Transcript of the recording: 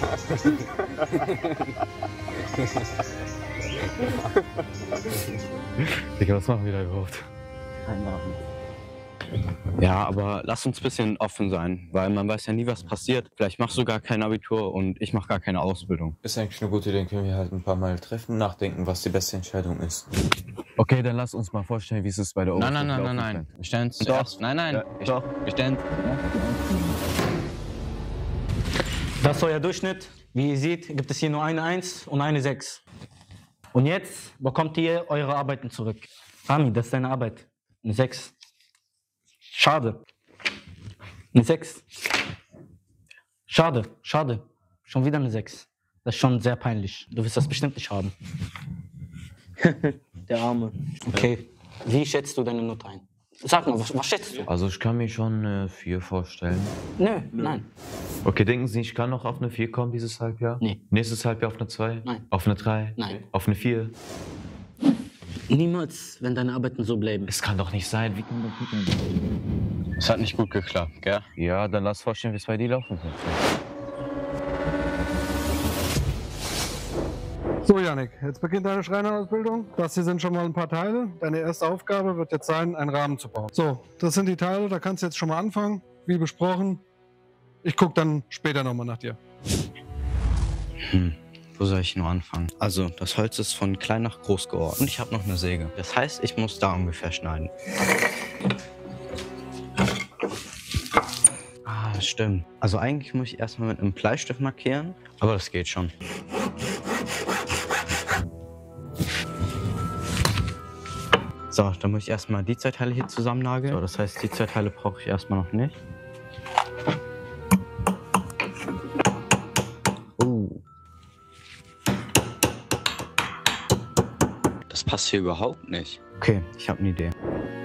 Digga, was machen wir da überhaupt? Keine Ahnung. Ja, aber lass uns ein bisschen offen sein, weil man weiß ja nie, was passiert. Vielleicht machst du gar kein Abitur und ich mach gar keine Ausbildung. Ist eigentlich eine gute Idee, können wir halt ein paar Mal treffen, nachdenken, was die beste Entscheidung ist. Okay, dann lass uns mal vorstellen, wie es bei der Oberstufe Nein. Wir stellen uns zuerst. Nein. Ja, doch. Wir stellen. Das ist euer Durchschnitt. Wie ihr seht, gibt es hier nur eine 1 und eine 6. Und jetzt bekommt ihr eure Arbeiten zurück. Rami, das ist deine Arbeit. Eine 6. Schade. Eine 6. Schade. Schon wieder eine 6. Das ist schon sehr peinlich. Du wirst das bestimmt nicht haben. Der Arme. Okay. Wie schätzt du deine Note ein? Sag mal, was schätzt du? Also ich kann mir schon eine 4 vorstellen. Nö, nein. Okay, denken Sie, ich kann noch auf eine 4 kommen dieses Halbjahr? Nee. Nächstes Halbjahr auf eine 2? Nein. Auf eine 3? Nein. Auf eine 4? Niemals, wenn deine Arbeiten so bleiben. Es kann doch nicht sein. Wie kann das gut Es hat nicht gut geklappt, gell? Ja, dann lass vorstellen, wie es bei dir laufen wird. So, Yannick, jetzt beginnt deine Schreinerausbildung. Das hier sind schon mal ein paar Teile. Deine erste Aufgabe wird jetzt sein, einen Rahmen zu bauen. So, das sind die Teile, da kannst du jetzt schon mal anfangen, wie besprochen. Ich gucke dann später nochmal nach dir. Wo soll ich nur anfangen? Also, das Holz ist von klein nach groß geordnet. Und ich habe noch eine Säge. Das heißt, ich muss da ungefähr schneiden. Ah, stimmt. Also eigentlich muss ich erstmal mit einem Bleistift markieren, aber das geht schon. So, dann muss ich erstmal die zwei Teile hier zusammennageln. So, das heißt, die zwei Teile brauche ich erstmal noch nicht. Das passt hier überhaupt nicht. Okay, ich habe eine Idee.